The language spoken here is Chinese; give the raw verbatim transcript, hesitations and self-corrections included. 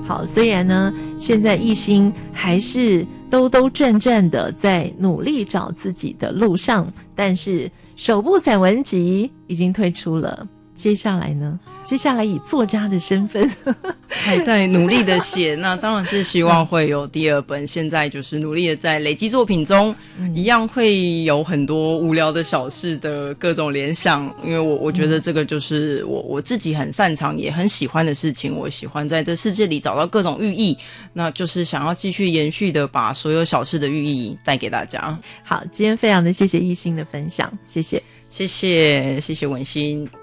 好，虽然呢现在一心还是兜兜转转的在努力找自己的路上，但是首部散文集已经推出了，接下来呢接下来以作家的身份还在努力的写那当然是希望会有第二本，现在就是努力的在累积作品中、嗯、一样会有很多无聊的小事的各种联想，因为我我觉得这个就是我我自己很擅长也很喜欢的事情，我喜欢在这世界里找到各种寓意，那就是想要继续延续的把所有小事的寓意带给大家。 好，今天非常的谢谢一心的分享，谢谢谢谢谢谢文心。